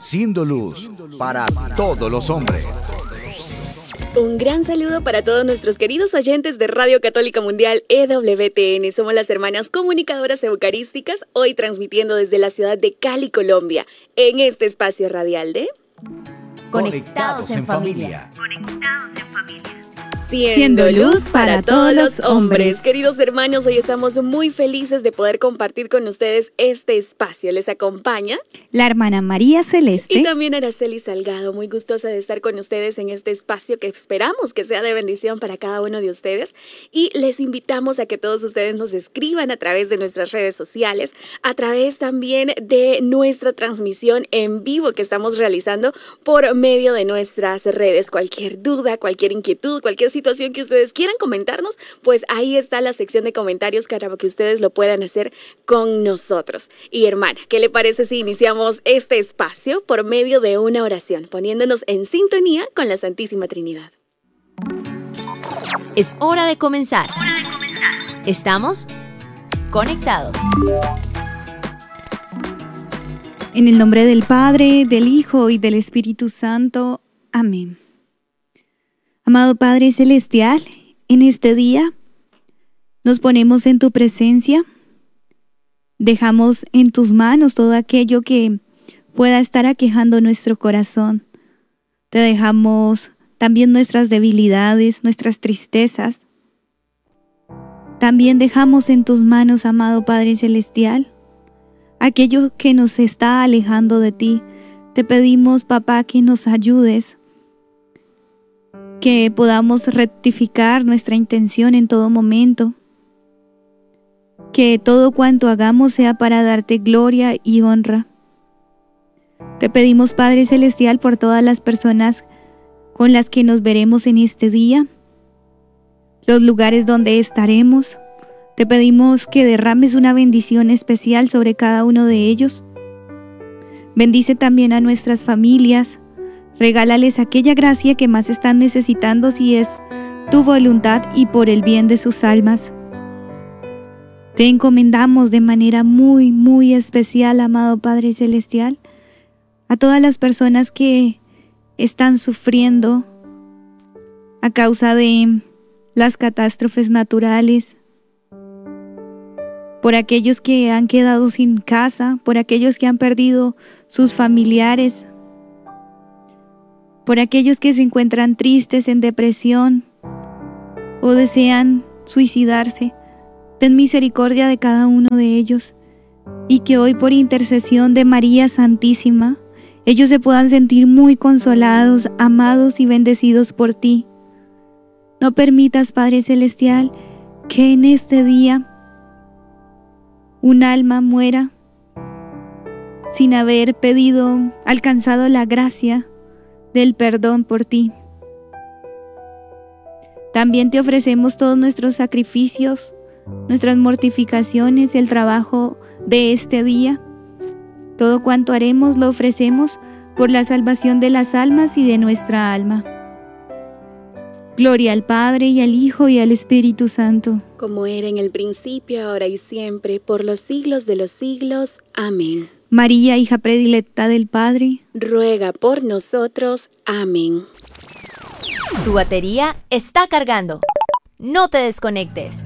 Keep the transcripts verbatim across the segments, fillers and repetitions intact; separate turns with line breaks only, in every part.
siendo luz para todos los hombres.
Un gran saludo para todos nuestros queridos oyentes de Radio Católica Mundial E W T N. Somos las hermanas comunicadoras eucarísticas, hoy transmitiendo desde la ciudad de Cali, Colombia, en este espacio radial de
Conectados en Familia.
Siendo luz para todos los hombres. Queridos hermanos, hoy estamos muy felices de poder compartir con ustedes este espacio. Les acompaña
la hermana María Celeste
y también Araceli Salgado. Muy gustosa de estar con ustedes en este espacio que esperamos que sea de bendición para cada uno de ustedes. Y les invitamos a que todos ustedes nos escriban a través de nuestras redes sociales, a través también de nuestra transmisión en vivo que estamos realizando por medio de nuestras redes. Cualquier duda, cualquier inquietud, cualquier situación que ustedes quieran comentarnos, pues ahí está la sección de comentarios para que ustedes lo puedan hacer con nosotros. Y hermana, ¿qué le parece si iniciamos este espacio por medio de una oración, poniéndonos en sintonía con la Santísima Trinidad?
Es hora de comenzar. Estamos conectados.
En el nombre del Padre, del Hijo y del Espíritu Santo. Amén. Amado Padre Celestial, en este día nos ponemos en tu presencia, dejamos en tus manos todo aquello que pueda estar aquejando nuestro corazón. Te dejamos también nuestras debilidades, nuestras tristezas. También dejamos en tus manos, amado Padre Celestial, aquello que nos está alejando de ti. Te pedimos, papá, que nos ayudes, que podamos rectificar nuestra intención en todo momento, que todo cuanto hagamos sea para darte gloria y honra. Te pedimos, Padre Celestial, por todas las personas con las que nos veremos en este día, los lugares donde estaremos. Te pedimos que derrames una bendición especial sobre cada uno de ellos. Bendice también a nuestras familias. Regálales aquella gracia que más están necesitando si es tu voluntad y por el bien de sus almas. Te encomendamos de manera muy, muy especial, amado Padre Celestial, a todas las personas que están sufriendo a causa de las catástrofes naturales, por aquellos que han quedado sin casa, por aquellos que han perdido sus familiares, por aquellos que se encuentran tristes, en depresión o desean suicidarse. Ten misericordia de cada uno de ellos y que hoy, por intercesión de María Santísima, ellos se puedan sentir muy consolados, amados y bendecidos por ti. No permitas, Padre Celestial, que en este día un alma muera sin haber pedido, alcanzado la gracia del perdón por ti. También te ofrecemos todos nuestros sacrificios, nuestras mortificaciones, el trabajo de este día. Todo cuanto haremos lo ofrecemos por la salvación de las almas y de nuestra alma. Gloria al Padre y al Hijo y al Espíritu Santo,
como era en el principio, ahora y siempre, por los siglos de los siglos. Amén.
María, hija predilecta del Padre,
ruega por nosotros. Amén.
Tu batería está cargando. No te desconectes.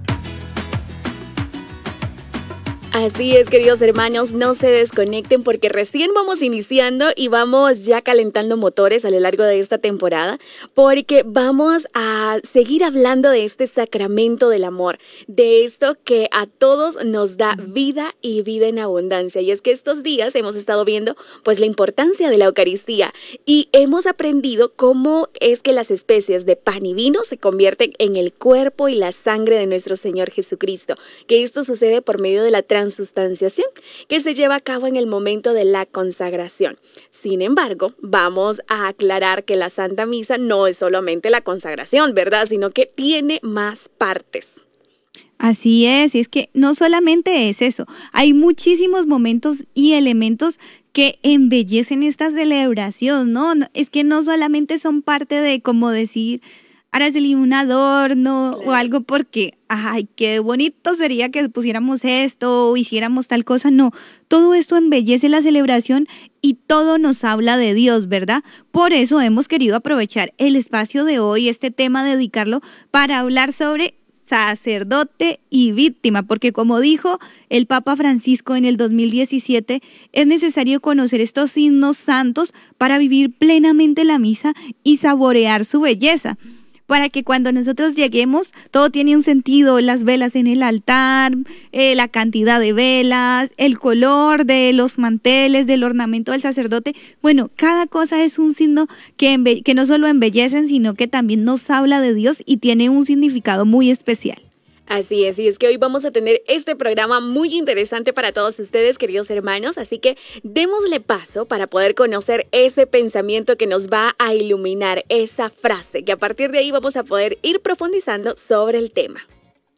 Así es, queridos hermanos, no se desconecten porque recién vamos iniciando y vamos ya calentando motores a lo largo de esta temporada, porque vamos a seguir hablando de este sacramento del amor, de esto que a todos nos da vida y vida en abundancia. Y es que estos días hemos estado viendo pues la importancia de la Eucaristía y hemos aprendido cómo es que las especies de pan y vino se convierten en el cuerpo y la sangre de nuestro Señor Jesucristo, que esto sucede por medio de la transubstanciación, que se lleva a cabo en el momento de la consagración. Sin embargo, vamos a aclarar que la Santa Misa no es solamente la consagración, ¿verdad? Sino que tiene más partes.
Así es, y es que no solamente es eso, hay muchísimos momentos y elementos que embellecen esta celebración, ¿no? Es que no solamente son parte de, como decir, Araceli, un adorno
Claro.
o algo porque, ay, qué bonito sería que pusiéramos esto o hiciéramos tal cosa. No, todo esto embellece la celebración y todo nos habla de Dios, ¿verdad? Por eso hemos querido aprovechar el espacio de hoy, este tema, dedicarlo para hablar sobre sacerdote y víctima, porque como dijo el Papa Francisco en el dos mil diecisiete, es necesario conocer estos signos santos para vivir plenamente la misa y saborear su belleza, para que cuando nosotros lleguemos todo tiene un sentido, las velas en el altar, eh, la cantidad de velas, el color de los manteles, del ornamento del sacerdote. Bueno, cada cosa es un signo que, embe- que no solo embellecen, sino que también nos habla de Dios y tiene un significado muy especial.
Así es, y es que hoy vamos a tener este programa muy interesante para todos ustedes, queridos hermanos, así que démosle paso para poder conocer ese pensamiento que nos va a iluminar, esa frase, que a partir de ahí vamos a poder ir profundizando sobre el tema.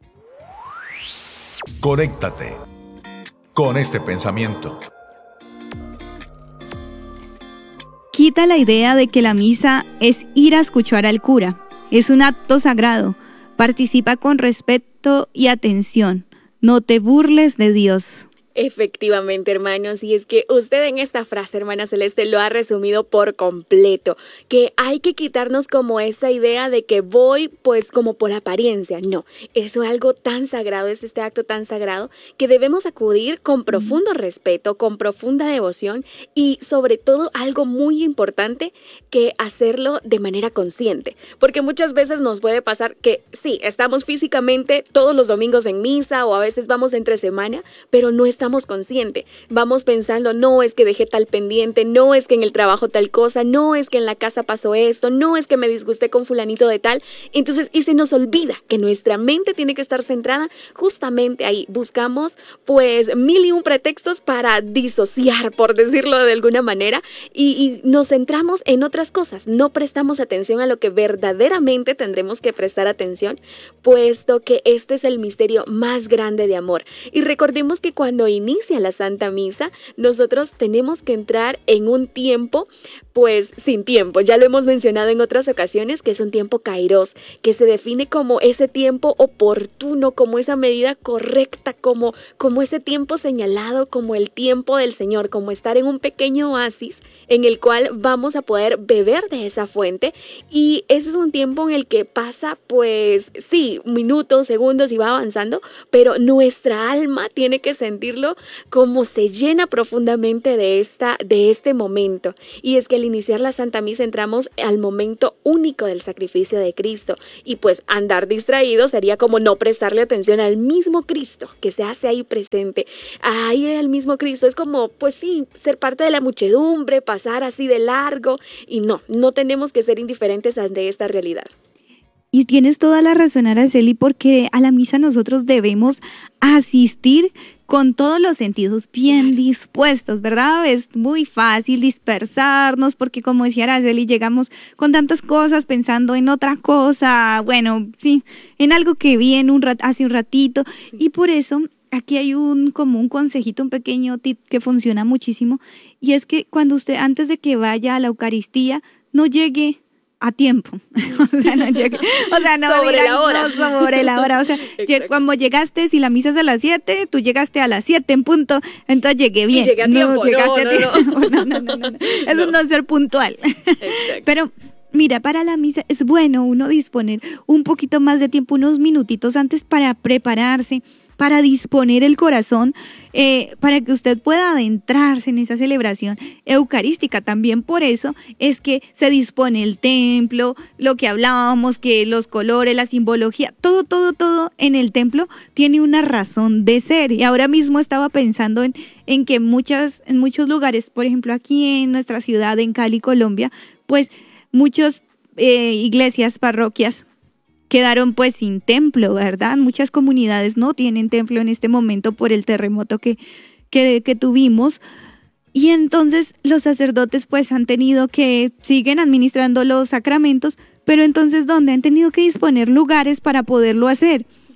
Conéctate con este pensamiento.
Quita la idea de que la misa es ir a escuchar al cura. Es un acto sagrado. Participa con respeto y atención. No te burles de Dios.
Efectivamente, hermanos, y es que usted en esta frase, hermana Celeste, lo ha resumido por completo, que hay que quitarnos como esa idea de que voy pues como por apariencia. No, eso es algo tan sagrado, es este acto tan sagrado que debemos acudir con profundo respeto, con profunda devoción y sobre todo algo muy importante, que hacerlo de manera consciente, porque muchas veces nos puede pasar que sí, estamos físicamente todos los domingos en misa o a veces vamos entre semana, pero no estamos conscientes, vamos pensando, no es que dejé tal pendiente, no es que en el trabajo tal cosa, no es que en la casa pasó esto, no es que me disgusté con fulanito de tal, entonces y se nos olvida que nuestra mente tiene que estar centrada justamente ahí, buscamos pues mil y un pretextos para disociar, por decirlo de alguna manera, y, y nos centramos en otras cosas, no prestamos atención a lo que verdaderamente tendremos que prestar atención, puesto que este es el misterio más grande de amor. Y recordemos que cuando inicia la Santa Misa, nosotros tenemos que entrar en un tiempo, pues sin tiempo. Ya lo hemos mencionado en otras ocasiones, que es un tiempo kairos, que se define como ese tiempo oportuno, como esa medida correcta, como, como ese tiempo señalado, como el tiempo del Señor, como estar en un pequeño oasis en el cual vamos a poder beber de esa fuente, y ese es un tiempo en el que pasa, pues sí, minutos, segundos y va avanzando, pero nuestra alma tiene que sentirlo como se llena profundamente de, esta, de este momento. Y es que al iniciar la Santa Misa entramos al momento único del sacrificio de Cristo, y pues andar distraído sería como no prestarle atención al mismo Cristo que se hace ahí presente. Ahí el mismo Cristo es como, pues sí, ser parte de la muchedumbre, pasar así de largo, y no, no tenemos que ser indiferentes ante esta realidad.
Y tienes toda la razón, Araceli, porque a la misa nosotros debemos asistir con todos los sentidos bien dispuestos, ¿verdad? Es muy fácil dispersarnos porque, como decía Araceli, llegamos con tantas cosas pensando en otra cosa, bueno, sí, en algo que vi en un rat- hace un ratito, y por eso aquí hay un como un consejito, un pequeño tip que funciona muchísimo, y es que cuando usted, antes de que vaya a la Eucaristía, no llegue a tiempo, o sea, no llegue, o sea, no
sobre
dirán,
la hora,
no, sobre la hora, o sea,
Exacto.
cuando llegaste, si la misa es a las siete, tú llegaste a las siete en punto, entonces llegué bien.
Y llegué a tiempo,
llegaste
no,
a
no,
tiempo. no, no, no, no, no. Eso
No.
no es ser puntual.
Exacto.
Pero mira, para la misa es bueno uno disponer un poquito más de tiempo, unos minutitos antes para prepararse, para disponer el corazón, eh, para que usted pueda adentrarse en esa celebración eucarística. También por eso es que se dispone el templo, lo que hablábamos, que los colores, la simbología, todo, todo, todo en el templo tiene una razón de ser. Y ahora mismo estaba pensando en, en que muchas, en muchos lugares, por ejemplo aquí en nuestra ciudad, en Cali, Colombia, pues muchas eh, iglesias, parroquias, quedaron pues sin templo, ¿verdad? Muchas comunidades no tienen templo en este momento por el terremoto que, que, que tuvimos. Y entonces los sacerdotes pues han tenido que, siguen administrando los sacramentos, pero entonces ¿dónde? Han tenido que disponer lugares para poderlo hacer.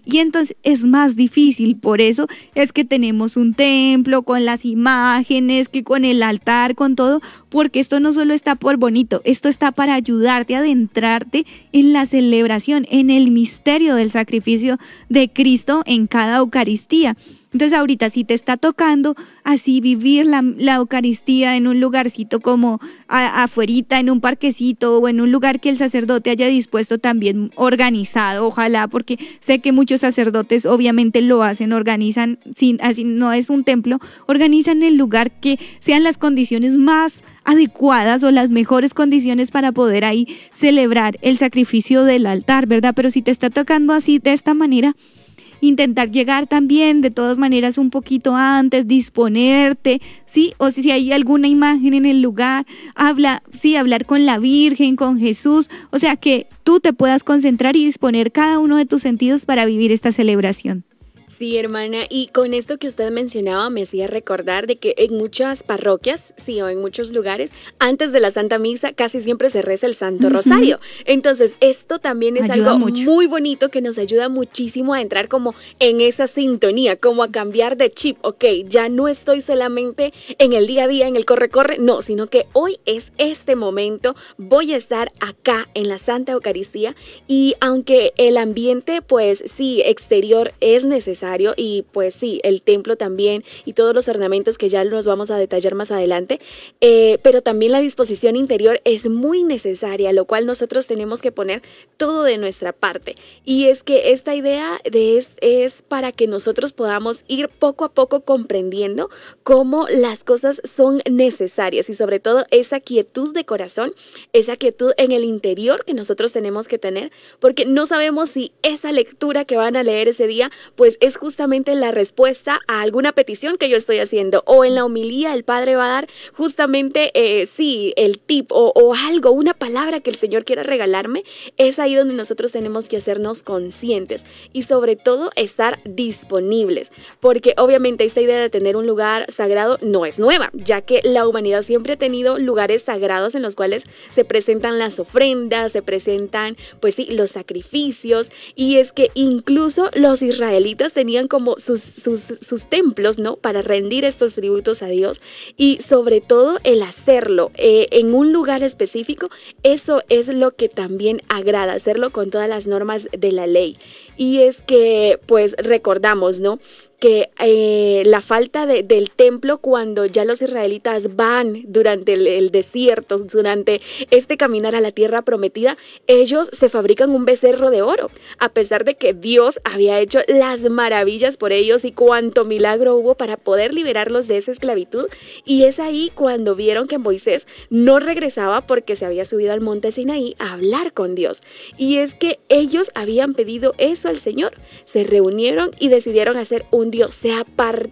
Y entonces es más difícil, por eso es que tenemos un templo con las imágenes, que con el altar, con todo, porque esto no solo está por bonito, esto está para ayudarte a adentrarte en la celebración, en el misterio del sacrificio de Cristo en cada Eucaristía. Entonces ahorita si te está tocando así vivir la, la Eucaristía en un lugarcito como a, afuerita, en un parquecito o en un lugar que el sacerdote haya dispuesto también organizado, ojalá, porque sé que muchos sacerdotes obviamente lo hacen, organizan, sin, así no es un templo, organizan el lugar que sean las condiciones más adecuadas o las mejores condiciones para poder ahí celebrar el sacrificio del altar, ¿verdad? Pero si te está tocando así de esta manera, intentar llegar también de todas maneras un poquito antes, disponerte, ¿sí? O si hay alguna imagen en el lugar, habla, sí, hablar con la Virgen, con Jesús, o sea que tú te puedas concentrar y disponer cada uno de tus sentidos para vivir esta celebración.
Sí, hermana, y con esto que usted mencionaba me hacía recordar de que en muchas parroquias, sí, o en muchos lugares, antes de la Santa Misa casi siempre se reza el Santo uh-huh. Rosario. Entonces, esto también es
ayuda
algo
mucho.
Muy bonito que nos ayuda muchísimo a entrar como en esa sintonía, como a cambiar de chip. Ok, ya no estoy solamente en el día a día, en el corre-corre, no, sino que hoy es este momento, voy a estar acá en la Santa Eucaristía y aunque el ambiente, pues sí, exterior es necesario, y pues sí, el templo también y todos los ornamentos que ya nos vamos a detallar más adelante, eh, pero también la disposición interior es muy necesaria, lo cual nosotros tenemos que poner todo de nuestra parte. Y es que esta idea de es, es para que nosotros podamos ir poco a poco comprendiendo cómo las cosas son necesarias y sobre todo esa quietud de corazón, esa quietud en el interior que nosotros tenemos que tener, porque no sabemos si esa lectura que van a leer ese día pues es justamente la respuesta a alguna petición que yo estoy haciendo, o en la homilía el Padre va a dar justamente, eh, sí, el tip o, o algo, una palabra que el Señor quiera regalarme. Es ahí donde nosotros tenemos que hacernos conscientes y sobre todo estar disponibles, porque obviamente esta idea de tener un lugar sagrado no es nueva, ya que la humanidad siempre ha tenido lugares sagrados en los cuales se presentan las ofrendas, se presentan, pues sí, los sacrificios, y es que incluso los israelitas tenían como sus, sus, sus templos, ¿no? Para rendir estos tributos a Dios y sobre todo el hacerlo eh, en un lugar específico, eso es lo que también agrada, hacerlo con todas las normas de la ley. Y es que pues recordamos, ¿no? que eh, la falta de, del templo cuando ya los israelitas van durante el, el desierto, durante este caminar a la tierra prometida, ellos se fabrican un becerro de oro, a pesar de que Dios había hecho las maravillas por ellos y cuánto milagro hubo para poder liberarlos de esa esclavitud. Y es ahí cuando vieron que Moisés no regresaba porque se había subido al monte Sinaí a hablar con Dios. Y es que ellos habían pedido eso al Señor, se reunieron y decidieron hacer un Dios, se apartaron